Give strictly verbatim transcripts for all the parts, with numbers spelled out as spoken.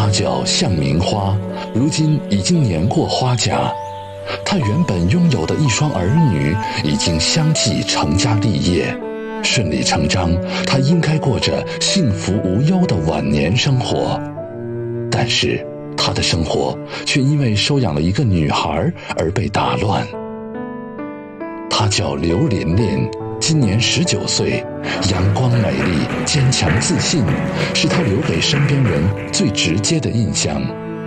她叫向明花，如今已经年过花甲。她原本拥有的一双儿女已经相继成家立业，顺理成章，她应该过着幸福无忧的晚年生活。但是她的生活却因为收养了一个女孩而被打乱。她叫刘琳琳，今年十九岁，阳光美丽，坚强自信，是她留给身边人最直接的印象。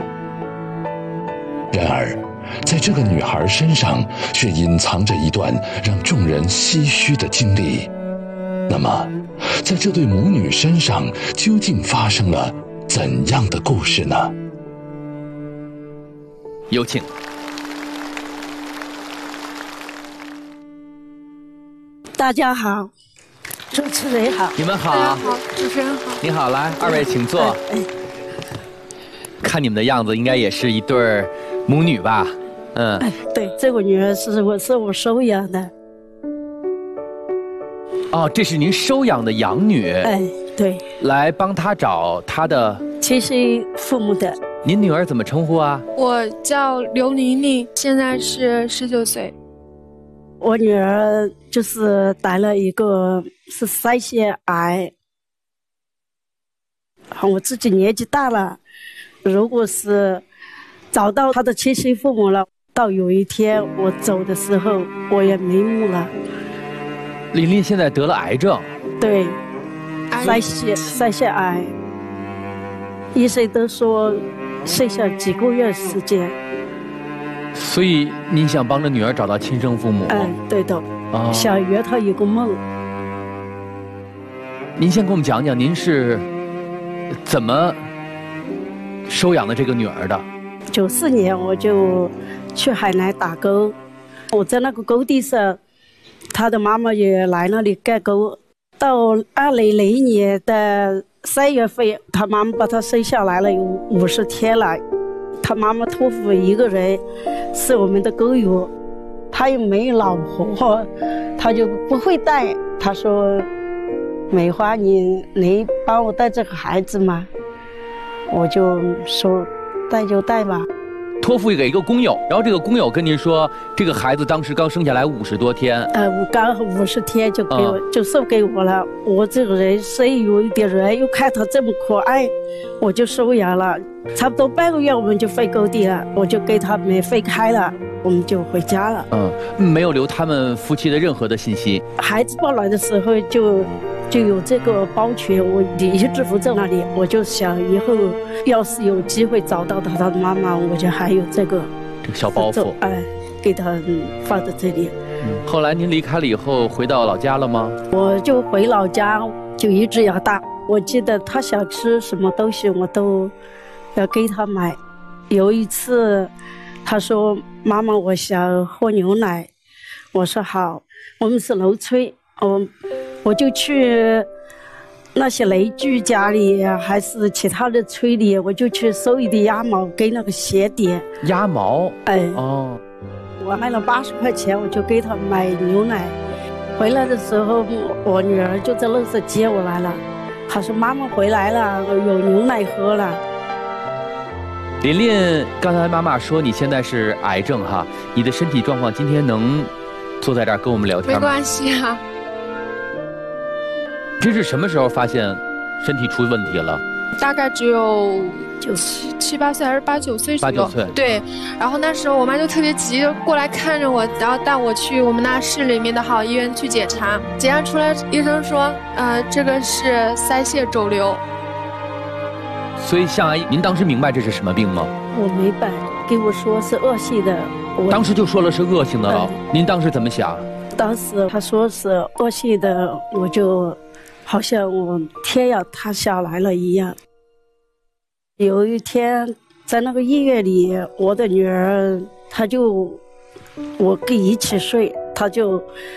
然而在这个女孩身上却隐藏着一段让众人唏嘘的经历。那么在这对母女身上究竟发生了怎样的故事呢？ 有请。 大家好，主持人好。 你们好。 大家好，主持人好。 你好，来，二位请坐。 哎， 看你们的样子，应该也是一对儿母女吧？嗯， 哎，对，这个女儿是我是我收养的。 哦，这是您收养的养女。 哎，对， 来帮她找她的亲生父母的。 您女儿怎么称呼啊？ 我叫刘琳琳，现在是十九岁。 我女儿就是得了一个是腮腺癌，我自己年纪大了，如果是找到她的亲生父母了，到有一天我走的时候，我也瞑目了。 琳琳现在得了癌症。 对，腮腺腮腺癌，医生都说剩下几个月时间。 所以您想帮着女儿找到亲生父母？ 嗯，对的。 哦， 想圆她一个梦。 您先给我们讲讲您是怎么收养的这个女儿的？ 九四年我就去海南打沟，我在那个沟地上，她的妈妈也来那里盖沟。到二零零年的三月份，她妈妈把她生下来了，有五十天了。她妈妈托付一个人是我们的沟友，他又没有老婆，他就不会带。他说：“美花，你能帮我带这个孩子吗？”我就说：“带就带吧。” 托付给一个工友，然后这个工友跟您说，这个孩子当时刚生下来五十多天， 呃，我刚好五十天就给我、 嗯、 就送给我了。我这个人生有一点人，又看他这么可爱，我就收养了。差不多半个月我们就分沟地了，我就跟他们分开了，我们就回家了。 嗯，没有留他们夫妻的任何的信息。 孩子抱来的时候就就有这个包权，我一直不在那里。我就想以后要是有机会找到他他的妈妈，我就还有这个这个小包袱， 哎，给他、嗯、放在这里。 嗯，后来您离开了以后，回到老家了吗？ 我就回老家，就一直养大。我记得他想吃什么东西，我都要给他买。有一次，他说：“妈妈，我想喝牛奶。”我说：“好。”我们是农村，我我就去那些邻居家里，还是其他的村里，我就去收一点鸭毛跟那个鞋底。 鸭毛？ 哎， 哦， 我卖了八十块钱，我就给他买牛奶。回来的时候，我女儿就在路上接我来了，她说：“妈妈回来了，有牛奶喝了。” 琳琳，刚才妈妈说你现在是癌症哈，你的身体状况今天能坐在这儿跟我们聊天吗？ 没关系啊。 这是什么时候发现身体出问题了？ 大概只有九七七八岁还是八九岁左右。 八九岁。对。 然后那时候我妈就特别急，过来看着我，然后带我去我们那市里面的好医院去检查。检查出来，医生说，呃，这个是腮腺肿瘤。 所以向阿姨，您当时明白这是什么病吗？ 我明白，给我说是恶性的。我当时就说了是恶性的了。嗯、您当时怎么想？ 当时他说是恶性的，我就好像我天要塌下来了一样。有一天在那个医院里，我的女儿她就我跟一起睡，她就